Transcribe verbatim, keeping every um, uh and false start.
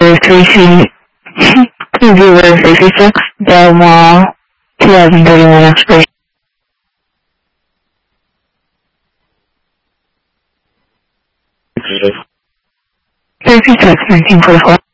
Tracy, Cleveland, Tracy six, Belmont, twenty thirty-one expiration. Tracy six, nineteen forty-four.